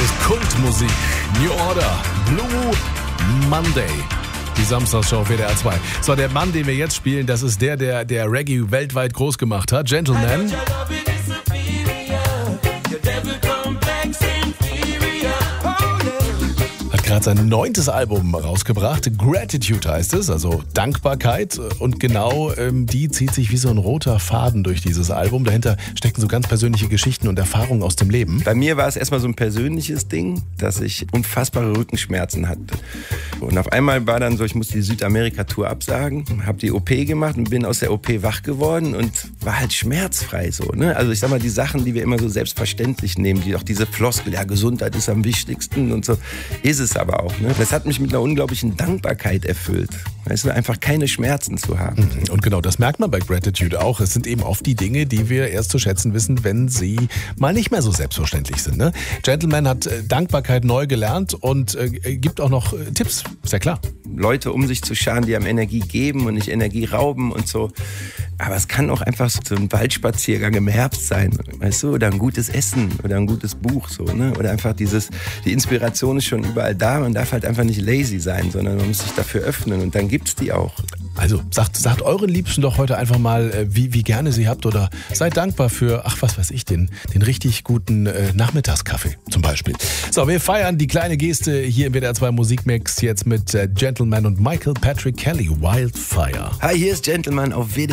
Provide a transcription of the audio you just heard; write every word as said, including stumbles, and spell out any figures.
ist Kultmusik. New Order, Blue Monday. Die Samstagsshow auf W D R zwei. So, der Mann, den wir jetzt spielen, das ist der, der, der Reggae weltweit groß gemacht hat. Gentleman. Hat gerade sein neuntes Album rausgebracht. Gratitude heißt es, also Dankbarkeit. Und genau ähm, die zieht sich wie so ein roter Faden durch dieses Album. Dahinter stecken so ganz persönliche Geschichten und Erfahrungen aus dem Leben. Bei mir war es erstmal so ein persönliches Ding, dass ich unfassbare Rückenschmerzen hatte. Und auf einmal war dann so, ich musste die Südamerika-Tour absagen, habe die O P gemacht und bin aus der O P wach geworden und war halt schmerzfrei so. Ne? Also ich sag mal, die Sachen, die wir immer so selbstverständlich nehmen, die auch diese Floskel, ja, Gesundheit ist am wichtigsten und so, ist es aber auch. Ne? Das hat mich mit einer unglaublichen Dankbarkeit erfüllt. Weißt du, einfach keine Schmerzen zu haben. Und genau das merkt man bei Gratitude auch. Es sind eben oft die Dinge, die wir erst zu schätzen wissen, wenn sie mal nicht mehr so selbstverständlich sind. Ne? Gentleman hat äh, Dankbarkeit neu gelernt und äh, gibt auch noch äh, Tipps, ist ja klar. Leute um sich zu scharen, die einem Energie geben und nicht Energie rauben und so. Aber es kann auch einfach so ein Waldspaziergang im Herbst sein, weißt du, oder ein gutes Essen oder ein gutes Buch, so, ne? Oder einfach dieses, die Inspiration ist schon überall da, man darf halt einfach nicht lazy sein, sondern man muss sich dafür öffnen und dann gibt's die auch. Also sagt, sagt euren Liebsten doch heute einfach mal, äh, wie, wie gerne sie habt oder seid dankbar für, ach was weiß ich, den, den richtig guten äh, Nachmittagskaffee zum Beispiel. So, wir feiern die kleine Geste hier im W D R zwei Musikmix jetzt mit äh, Gentleman und Michael Patrick Kelly, Wildfire. Hi, hier ist Gentleman auf W D R